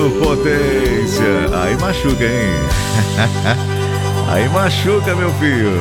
potência. Aí machuca, hein? Aí machuca, meu filho.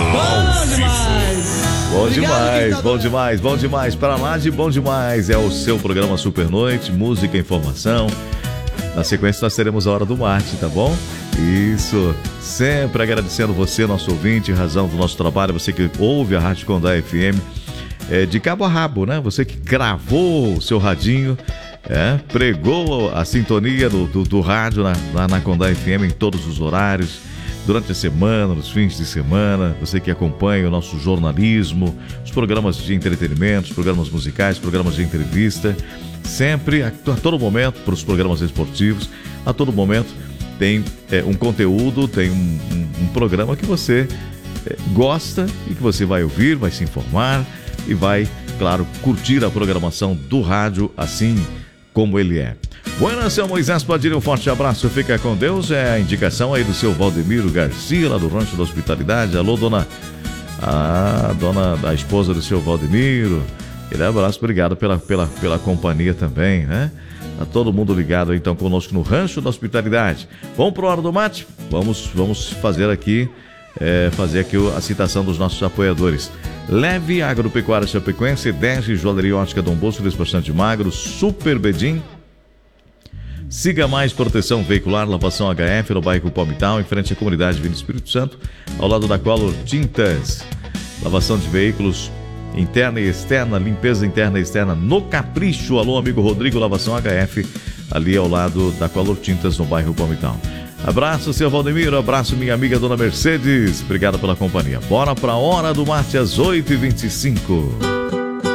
Bom demais, bom demais, bom demais. Para lá de bom demais. É o seu programa Super Noite, música e informação. Na sequência nós teremos a Hora do Mate, tá bom? Isso, sempre agradecendo você, nosso ouvinte, razão do nosso trabalho, você que ouve a Rádio Condá FM de cabo a rabo, né? Você que gravou o seu radinho, pregou a sintonia do rádio na Condá FM em todos os horários, durante a semana, nos fins de semana, você que acompanha o nosso jornalismo, os programas de entretenimento, os programas musicais, programas de entrevista, sempre, a todo momento, para os programas esportivos, a todo momento tem um conteúdo, tem um programa que você gosta e que você vai ouvir, vai se informar e vai, claro, curtir a programação do rádio assim como ele é. Buenas, seu Moisés Padilha, um forte abraço, fica com Deus. É a indicação aí do seu Valdemiro Garcia, lá do Rancho da Hospitalidade. Alô, a esposa do seu Valdemiro. Aquele abraço, obrigado pela companhia também, né? Tá todo mundo ligado então conosco no Rancho da Hospitalidade. Vamos pro Hora do Mate? Vamos fazer aqui a citação dos nossos apoiadores. Leve Agropecuária Chapecoense, 10 Joalheria Ótica Dom Bosco, Despachante Magro, Super Bedim. Siga Mais Proteção Veicular, Lavação HF no bairro Palmital, em frente à comunidade Vila Espírito Santo, ao lado da Color Tintas. Lavação de veículos interna e externa, limpeza interna e externa no Capricho. Alô, amigo Rodrigo, Lavação HF, ali ao lado da Color Tintas, no bairro Palmital. Abraço, seu Valdemiro, abraço, minha amiga Dona Mercedes, obrigado pela companhia. Bora pra Hora do Mate às 8h25.